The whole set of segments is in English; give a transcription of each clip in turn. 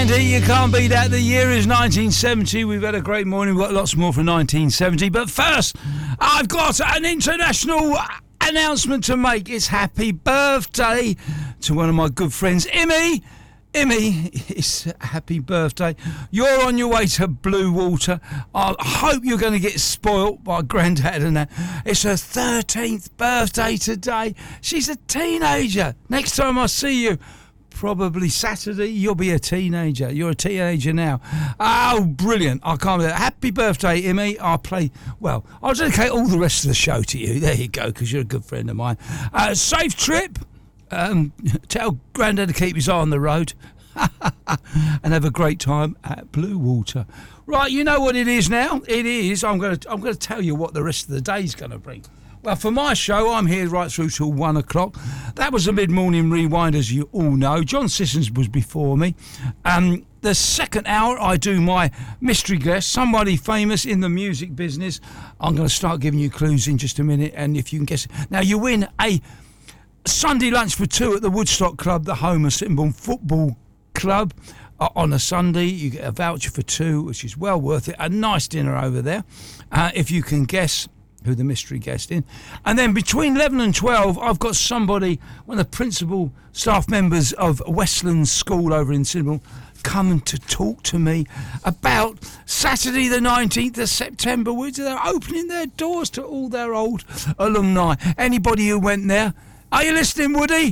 Brandy, you can't beat that. The year is 1970. We've had a great morning. We've got lots more from 1970. But first, I've got an international announcement to make. It's happy birthday to one of my good friends, Immy. Immy, it's happy birthday. You're on your way to Blue Water. I hope you're going to get spoilt by Grandad and that. It's her 13th birthday today. She's a teenager. Next time I see you, probably Saturday, you'll be a teenager. You're a teenager now. Oh, brilliant. I can't believe it. Happy birthday, Immy. I'll dedicate all the rest of the show to you. There you go, because you're a good friend of mine. Safe trip. Tell Grandad to keep his eye on the road. And have a great time at Blue Water. Right, you know what it is now? It is, I'm going to tell you what the rest of the day's going to bring. Well, for my show, I'm here right through till 1 o'clock. That was a mid-morning rewind, as you all know. John Sissons was before me. The second hour, I do my mystery guest, somebody famous in the music business. I'm going to start giving you clues in just a minute, and if you can guess it. Now, you win a Sunday lunch for two at the Woodstock Club, the home of Sittingbourne Football Club. On a Sunday, you get a voucher for two, which is well worth it. A nice dinner over there, if you can guess who the mystery guest is. And then between 11 and 12, I've got somebody, one of the principal staff members of Westland School over in Sittingbourne, coming to talk to me about Saturday the 19th of September, which they're opening their doors to all their old alumni. Anybody who went there, are you listening, Woody?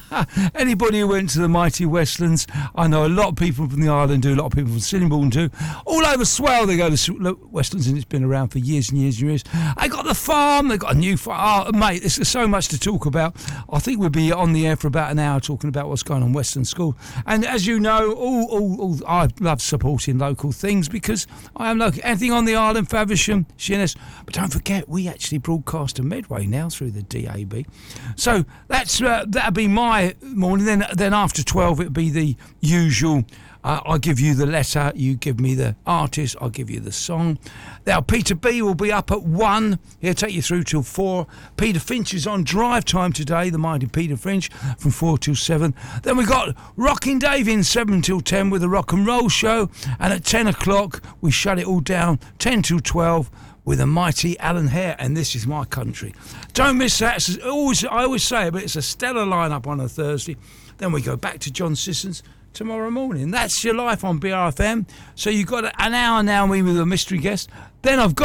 Anybody who went to the mighty Westlands, I know a lot of people from the island do, a lot of people from Sittingbourne do. All over Swale they go to Westlands, and it's been around for years and years and years. They got the farm, they got a new farm. Oh, mate, there's so much to talk about. I think we'll be on the air for about an hour talking about what's going on in Westland School. And as you know, I love supporting local things because I am local. Anything on the island, Faversham, Sheerness. But don't forget, we actually broadcast to Medway now through the DAB. So that'll be my morning. Then after 12, it'll be the usual. I give you the letter, you give me the artist, I'll give you the song. Now Peter B will be up at 1. He'll take you through till 4. Peter Finch is on drive time today, the mighty Peter Finch, from 4 till 7. Then we got Rockin' Dave in 7 till 10 with a rock and roll show. And at 10 o'clock, we shut it all down, 10 till 12. With a mighty Alan Hare, and This Is My Country. Don't miss that. I always say it, but it's a stellar lineup on a Thursday. Then we go back to John Sissons tomorrow morning. That's your life on BRFM. So you've got an hour now with a mystery guest. Then I've got